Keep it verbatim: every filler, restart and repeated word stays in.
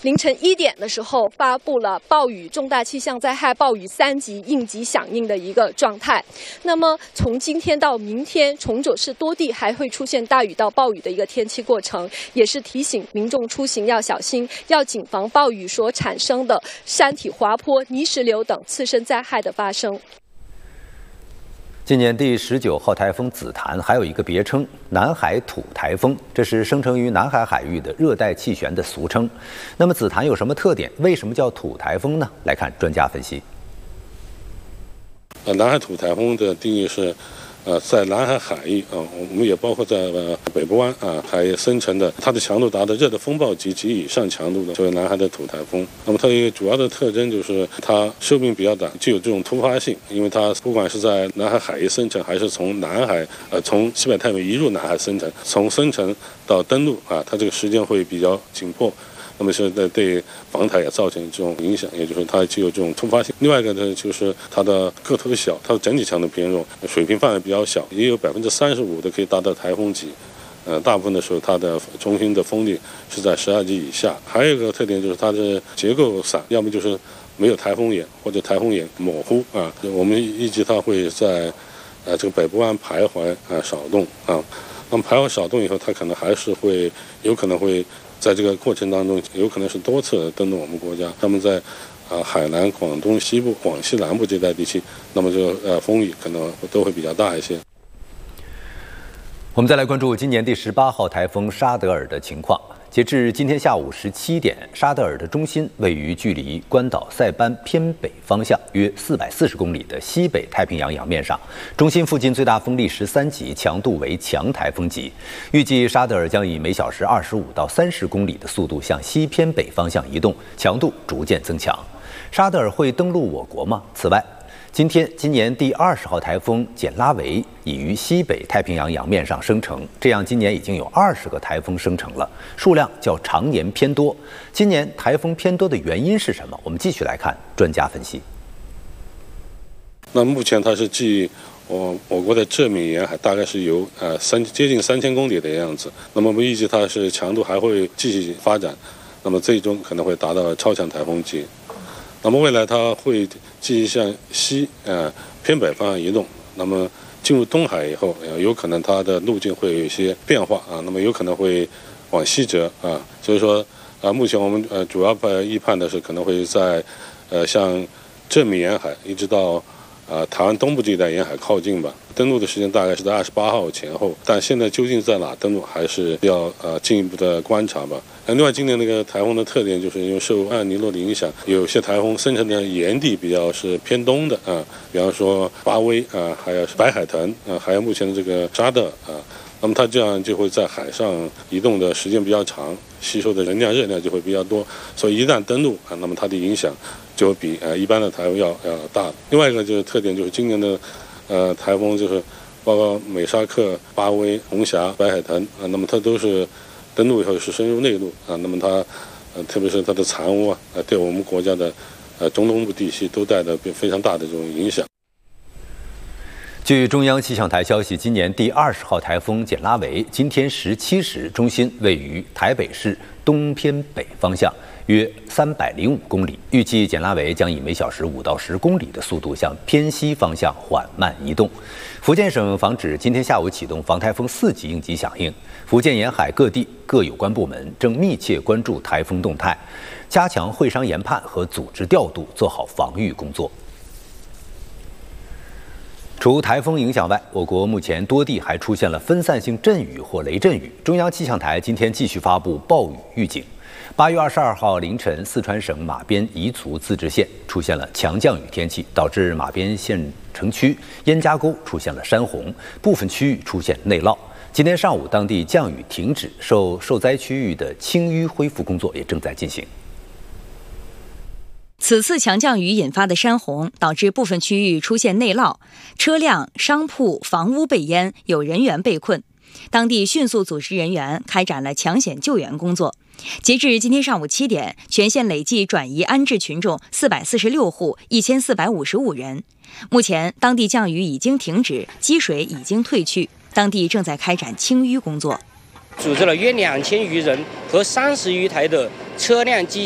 凌晨一点的时候发布了暴雨重大气象灾害暴雨三级应急响应的一个状态。那么从今天到明天，崇左市多地还会出现大雨到暴雨的一个天气过程，也是提醒民众出行要小心，要谨防暴雨所产生的山体滑坡、泥石流等次生灾害的发生。 今年第十九号台风紫檀还有一个别称“南海土台风”，这是生成于南海海域的热带气旋的俗称。那么紫檀有什么特点？为什么叫土台风呢？来看专家分析。 呃，南海土台风的定义是，呃，在南海海域啊、呃，我们也包括在呃北部湾啊、呃，还生成的，它的强度达到热带风暴级及以上强度的，作为南海的土台风。那么它一个主要的特征就是它寿命比较短，具有这种突发性，因为它不管是在南海海域生成，还是从南海呃从西北太平洋移入南海生成，从生成到登陆啊，它这个时间会比较紧迫。那么是在对防台也造成这种影响，也就是它具有这种突发性。另外一个呢，就是它的个头小，它的整体强度偏弱，水平范围比较小，也有百分之三十五的可以达到台风级。呃，大部分的时候它的中心的风力是在十二级以下。还有一个特点就是它的结构散，要么就是没有台风眼，或者台风眼模糊啊。我们预计它会在呃这个北部湾徘徊啊扫动啊。那么徘徊扫动以后，它可能还是会有可能会。在这个过程当中，有可能是多次登陆我们国家。他们在啊、呃、海南、广东西部、广西南部这带地区，那么这个呃风雨可能都会比较大一些。 我们再来关注今年第十八号台风沙德尔的情况。截至今天下午十七点，沙德尔的中心位于距离关岛塞班偏北方向约四百四十公里的西北太平洋洋面上。中心附近最大风力十三级，强度为强台风级。预计沙德尔将以每小时二十五到三十公里的速度向西偏北方向移动，强度逐渐增强。沙德尔会登陆我国吗？此外，今天，今年第二十号台风简拉维已于西北太平洋洋面上生成，这样今年已经有二十个台风生成了，数量较常年偏多。今年台风偏多的原因是什么？我们继续来看专家分析。 那目前它是距我我国的浙闽沿海大概是有呃三接近三千公里的样子，那么我们预计它是强度还会继续发展，那么最终可能会达到超强台风级。那么未来它会继续向西呃偏北方向移动，那么进入东海以后，呃、有可能它的路径会有一些变化啊，那么有可能会往西折啊，所以说啊，目前我们呃主要预判的是可能会在呃向浙闽沿海一直到呃台湾东部这一带沿海靠近吧。登陆的时间大概是在二十八号前后，但现在究竟在哪登陆，还是要呃进一步的观察吧。另外，今年那个台风的特点就是因为受艾尼诺的影响，有些台风生成的沿地比较是偏东的啊，比方说巴威啊，还有白海豚啊，还有目前的这个沙德啊，那么它这样就会在海上移动的时间比较长，吸收的能量热量就会比较多，所以一旦登陆啊，那么它的影响就会比呃一般的台风要要大。另外一个就是特点就是今年的呃台风就是包括美沙克、巴威、红霞、白海豚啊，那么它都是登陆以后是深入内陆啊，那么它呃特别是它的残污啊，呃对我们国家的呃中东部地区都带来非常大的这种影响。 据中央气象台消息，今年第二十号台风简拉维今天十七时中心位于台北市东偏北方向约三百零五公里，预计简拉维将以每小时五到十公里的速度向偏西方向缓慢移动。福建省防指今天下午启动防台风四级应急响应，福建沿海各地各有关部门正密切关注台风动态，加强会商研判和组织调度，做好防御工作。除台风影响外，我国目前多地还出现了分散性阵雨或雷阵雨。中央气象台今天继续发布暴雨预警。八月二十二号凌晨，四川省马边彝族自治县出现了强降雨天气，导致马边县城区燕家沟出现了山洪，部分区域出现内涝。今天上午，当地降雨停止，受受灾区域的清淤恢复工作也正在进行。 此次强降雨引发的山洪，导致部分区域出现内涝，车辆、商铺、房屋被淹，有人员被困。当地迅速组织人员开展了抢险救援工作。截至今天上午七点，全县累计转移安置群众四百四十六户，一千四百五十五人。目前，当地降雨已经停止，积水已经退去，当地正在开展清淤工作。 组织了约两千余人和三十余台的车辆机